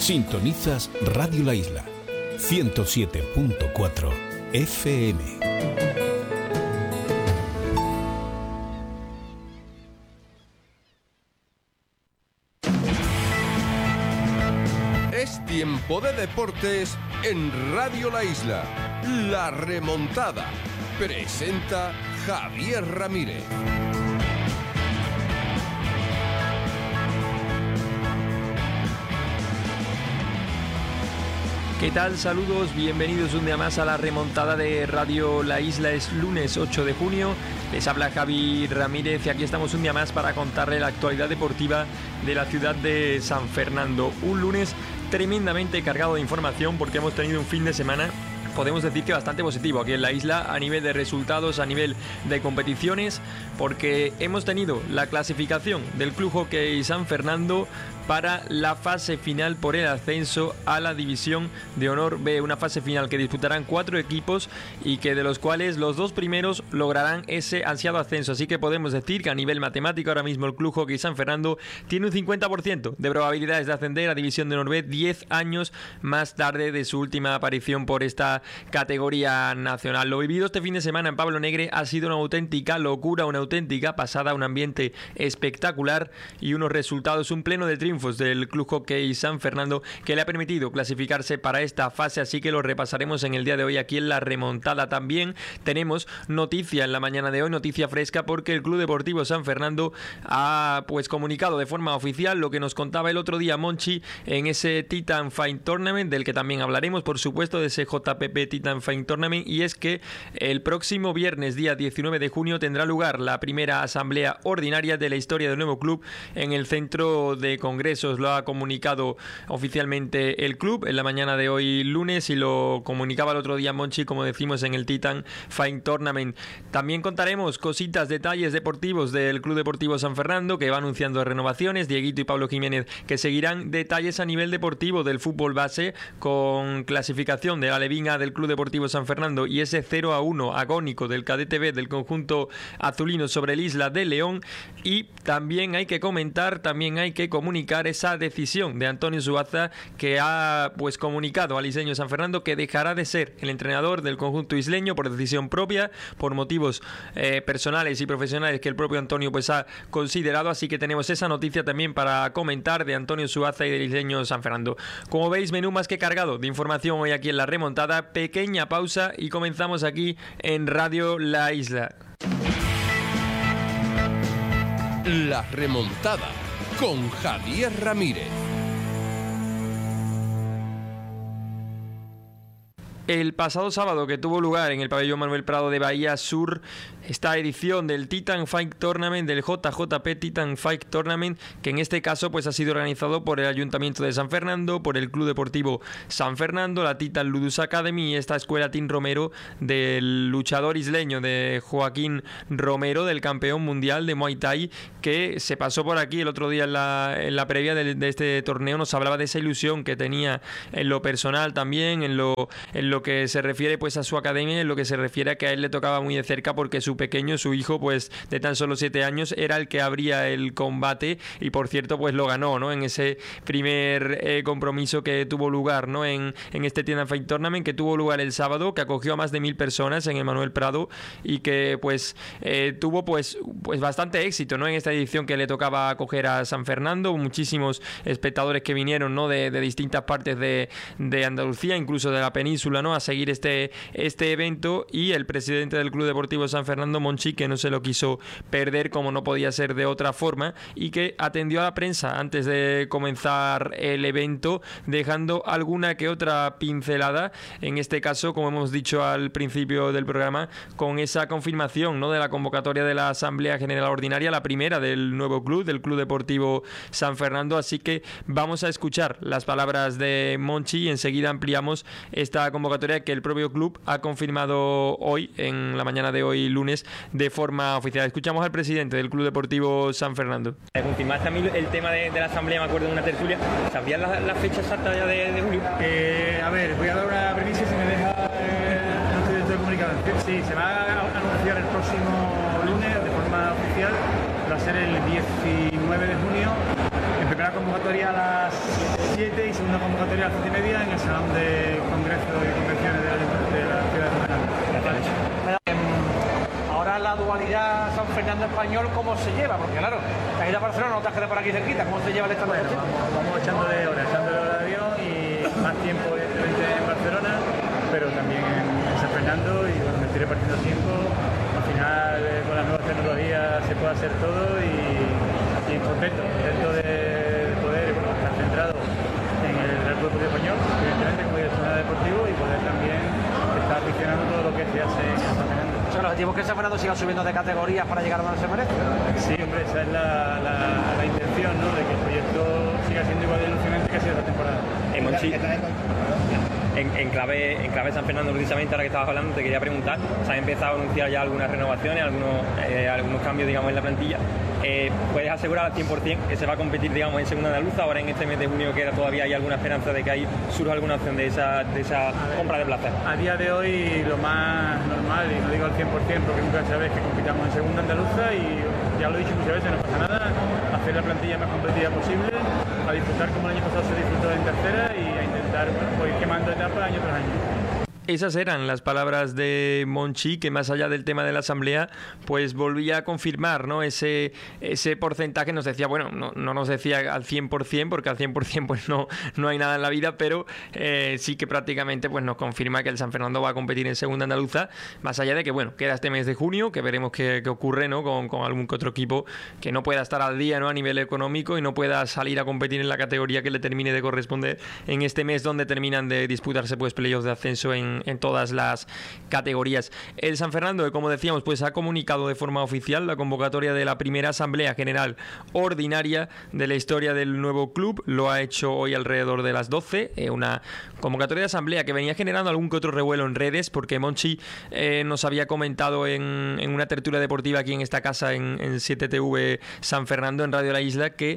Sintonizas Radio La Isla, 107.4 FM. Es tiempo de deportes en Radio La Isla. La remontada. Presenta Javier Ramírez. ¿Qué tal? Saludos, bienvenidos un día más a la remontada de Radio La Isla. Es lunes 8 de junio, les habla Javi Ramírez y aquí estamos un día más para contarle la actualidad deportiva de la ciudad de San Fernando. Un lunes tremendamente cargado de información porque hemos tenido un fin de semana, podemos decir que bastante positivo aquí en la isla a nivel de resultados, a nivel de competiciones, porque hemos tenido la clasificación del Club Hockey San Fernando para la fase final por el ascenso a la División de Honor B, una fase final que disputarán 4 equipos y que de los cuales los 2 primeros lograrán ese ansiado ascenso, así que podemos decir que a nivel matemático ahora mismo el Club Hockey San Fernando tiene un 50% de probabilidades de ascender a División de Honor B 10 años más tarde de su última aparición por esta categoría nacional. Lo vivido este fin de semana en Pablo Negre ha sido una auténtica locura, una auténtica pasada, un ambiente espectacular y unos resultados, un pleno de triunfos del Club Hockey San Fernando que le ha permitido clasificarse para esta fase, así que lo repasaremos en el día de hoy aquí en la remontada. También tenemos noticia en la mañana de hoy, noticia fresca, porque el Club Deportivo San Fernando ha comunicado de forma oficial lo que nos contaba el otro día Monchi en ese Titan Fight Tournament, del que también hablaremos, por supuesto, de ese JPP Titan Fight Tournament, y es que el próximo viernes, día 19 de junio, tendrá lugar la primera asamblea ordinaria de la historia del nuevo club en el centro de congresos. Lo ha comunicado oficialmente el club en la mañana de hoy lunes y lo comunicaba el otro día Monchi, como decimos, en el Titan Fight Tournament. También contaremos cositas, detalles deportivos del Club Deportivo San Fernando, que va anunciando renovaciones, Dieguito y Pablo Jiménez, que seguirán detalles a nivel deportivo del fútbol base con clasificación de la Alevín del Club Deportivo San Fernando y ese 0-1 agónico del Cadete B del conjunto azulino sobre el Isla de León. Y también hay que comentar, también hay que comunicar esa decisión de Antonio Zuaza, que ha comunicado al isleño San Fernando que dejará de ser el entrenador del conjunto isleño por decisión propia, por motivos personales y profesionales que el propio Antonio ha considerado. Así que tenemos esa noticia también para comentar de Antonio Zuaza y del isleño San Fernando. Como veis, menú más que cargado de información hoy aquí en la remontada. Pequeña pausa y comenzamos aquí en Radio La Isla. La remontada con Javier Ramírez. El pasado sábado, que tuvo lugar en el pabellón Manuel Prado de Bahía Sur esta edición del Titan Fight Tournament, del JJP Titan Fight Tournament, que en este caso ha sido organizado por el Ayuntamiento de San Fernando, por el Club Deportivo San Fernando, la Titan Ludus Academy y esta escuela Team Romero del luchador isleño de Joaquín Romero, del campeón mundial de Muay Thai, que se pasó por aquí el otro día en la previa de este torneo. Nos hablaba de esa ilusión que tenía en lo personal también, en lo que se refiere a su academia, en lo que se refiere a que a él le tocaba muy de cerca porque su pequeño, su hijo de tan solo 7 años, era el que abría el combate y por cierto lo ganó, ¿no? En ese primer compromiso que tuvo lugar, ¿no? En este Titan Fight Tournament, que tuvo lugar el sábado, que acogió a más de 1000 personas en el Manuel Prado y que tuvo bastante éxito, ¿no? En esta edición que le tocaba acoger a San Fernando, muchísimos espectadores que vinieron, ¿no? de distintas partes de Andalucía, incluso de la península, ¿no? A seguir este evento, y el presidente del Club Deportivo San Fernando, Monchi, que no se lo quiso perder como no podía ser de otra forma y que atendió a la prensa antes de comenzar el evento, dejando alguna que otra pincelada, en este caso, como hemos dicho al principio del programa, con esa confirmación, ¿no? de la convocatoria de la Asamblea General Ordinaria, la primera del nuevo club, del Club Deportivo San Fernando. Así que vamos a escuchar las palabras de Monchi y enseguida ampliamos esta convocatoria que el propio club ha confirmado hoy, en la mañana de hoy lunes, de forma oficial. Escuchamos al presidente del Club Deportivo San Fernando. Confirmaste a mí el tema de la asamblea, me acuerdo de una tertulia. ¿Sabrías la fecha exacta ya de julio? A ver, voy a dar una premisa si me deja. No estoy del todo comunicado. Sí, se va a anunciar el próximo lunes de forma oficial. Va a ser el 19 de junio. En primera convocatoria a las 7 y segunda convocatoria a las 7:30 en el Salón de Congresos y Convenciones de la ciudad de San Fernando. Ahora la dualidad San Fernando español, ¿cómo se lleva? Porque claro, la ida a Barcelona no te queda por aquí cerquita, ¿cómo se lleva el estado? Bueno, vamos echándole hora de avión y más tiempo evidentemente en Barcelona, pero también en San Fernando, y bueno, me estoy repartiendo tiempo. Al final con las nuevas tecnologías se puede hacer todo y contento de poder estar centrado en el Real Club Deportivo Español, evidentemente como director deportivo, y poder también estar visionando todo lo que se hace en San Fernando. O sea, el objetivo es que San Fernando siga subiendo de categorías para llegar a donde se merece. Sí, hombre, esa es la intención, ¿no? De que el proyecto siga siendo igual de ilusionante que ha sido esta temporada. Monchi, en clave San Fernando, precisamente ahora que estabas hablando, te quería preguntar, se han empezado a anunciar ya algunas renovaciones, algunos cambios, digamos, en la plantilla. ¿Puedes asegurar al 100% que se va a competir, digamos, en segunda andaluza? Ahora en este mes de junio que todavía hay alguna esperanza de que ahí surja alguna opción de esa compra de plaza. A día de hoy lo más normal, y no digo al 100% porque nunca sabes, que compitamos en segunda andaluza, y ya lo he dicho muchas veces, no pasa nada, hacer la plantilla más competitiva posible, a disfrutar como el año pasado se disfrutó en tercera, y a intentar, bueno, pues ir quemando etapas año tras año. Esas eran las palabras de Monchi, que más allá del tema de la asamblea, pues volvía a confirmar, ¿no? Ese porcentaje. Nos decía, bueno, no nos decía al 100%, porque al 100% pues no hay nada en la vida, pero sí que prácticamente pues nos confirma que el San Fernando va a competir en segunda andaluza, más allá de que, bueno, queda este mes de junio, que veremos qué ocurre, ¿no? Con algún que otro equipo que no pueda estar al día, ¿no? A nivel económico, y no pueda salir a competir en la categoría que le termine de corresponder en este mes, donde terminan de disputarse pues playoffs de ascenso en todas las categorías. El San Fernando, que como decíamos, pues ha comunicado de forma oficial la convocatoria de la primera Asamblea General Ordinaria de la historia del nuevo club. Lo ha hecho hoy alrededor de las 12, una convocatoria de asamblea que venía generando algún que otro revuelo en redes, porque Monchi nos había comentado en una tertulia deportiva aquí en esta casa, en 7TV San Fernando, en Radio La Isla, que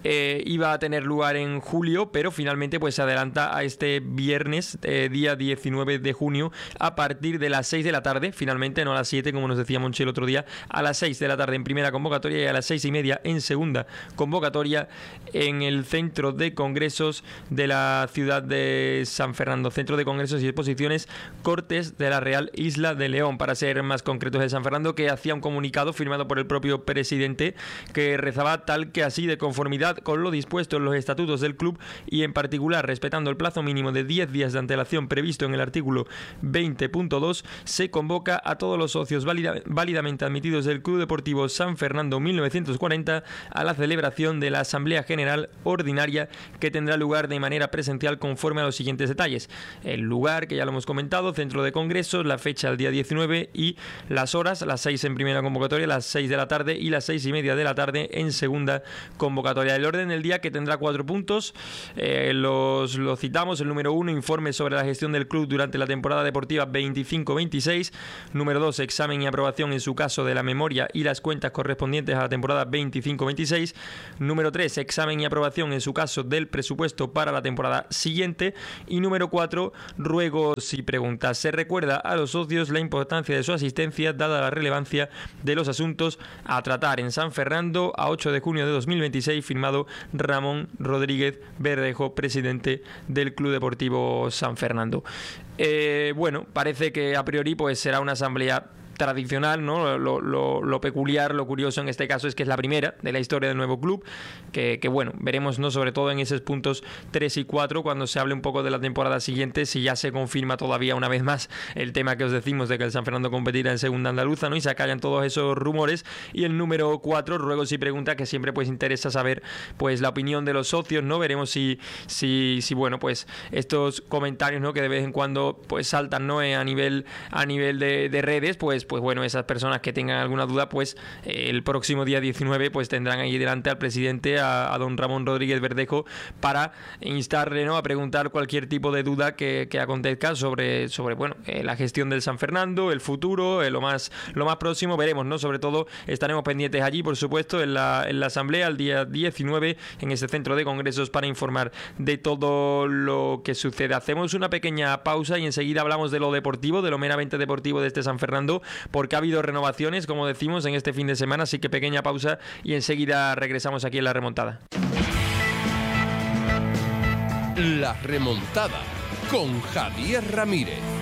iba a tener lugar en julio, pero finalmente pues se adelanta a este viernes, día 19 de junio, a partir de las 6 de la tarde, finalmente no a las 7 como nos decía Monchi el otro día, a las 6 de la tarde en primera convocatoria y a las 6:30 en segunda convocatoria, en el Centro de Congresos de la ciudad de San Fernando, Centro de Congresos y Exposiciones Cortes de la Real Isla de León, para ser más concretos, de San Fernando, que hacía un comunicado firmado por el propio presidente que rezaba tal que así, de conformidad con lo dispuesto en los estatutos del club, y en particular respetando el plazo mínimo de 10 días de antelación previsto en el artículo 20.2, se convoca a todos los socios válidamente admitidos del Club Deportivo San Fernando 1940 a la celebración de la Asamblea General Ordinaria, que tendrá lugar de manera presencial conforme a los siguientes detalles: el lugar, que ya lo hemos comentado, Centro de Congresos, la fecha el día 19, y las horas, las 6 en primera convocatoria, las 6 de la tarde y las 6:30 de la tarde en segunda convocatoria. El orden del día, que tendrá 4 puntos, los citamos. El número 1, informe sobre la gestión del club durante la temporada deportiva 25-26. Número 2, examen y aprobación en su caso de la memoria y las cuentas correspondientes a la temporada 25-26. Número 3, examen y aprobación en su caso del presupuesto para la temporada siguiente. Y número 4, ruegos y preguntas. Se recuerda a los socios la importancia de su asistencia, dada la relevancia de los asuntos a tratar en San Fernando, a 8 de junio de 2026, firmado Ramón Rodríguez Verdejo, presidente del Club Deportivo San Fernando. Bueno, parece que a priori pues será una asamblea tradicional, ¿no? Lo peculiar, lo curioso en este caso es que es la primera de la historia del nuevo club, que bueno, veremos, ¿no? Sobre todo en esos puntos 3 y 4, cuando se hable un poco de la temporada siguiente, si ya se confirma todavía una vez más el tema que os decimos de que el San Fernando competirá en segunda andaluza, ¿no? Y se acallan todos esos rumores. Y el número 4, ruegos y preguntas, que siempre pues interesa saber pues la opinión de los socios, ¿no? Veremos si bueno, pues estos comentarios, ¿no? Que de vez en cuando pues saltan, ¿no? A nivel de redes, pues bueno, esas personas que tengan alguna duda, pues el próximo día 19 pues tendrán ahí delante al presidente, a don Ramón Rodríguez Verdejo, para instarle, ¿no? A preguntar cualquier tipo de duda que acontezca sobre bueno, la gestión del San Fernando, el futuro, lo más próximo. Veremos, ¿no? Sobre todo estaremos pendientes allí, por supuesto, en la asamblea el día 19 en ese centro de congresos, para informar de todo lo que sucede. Hacemos una pequeña pausa y enseguida hablamos de lo deportivo, de lo meramente deportivo de este San Fernando, porque ha habido renovaciones, como decimos, en este fin de semana. Así que pequeña pausa y enseguida regresamos aquí en La Remontada. La Remontada con Javier Ramírez.